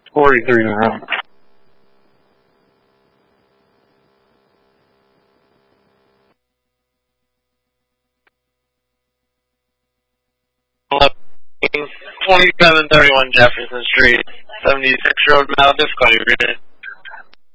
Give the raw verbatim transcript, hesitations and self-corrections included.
forty-three now. twenty-seven thirty-one Jefferson Street, seventy-six Road, Mal, difficulty rated.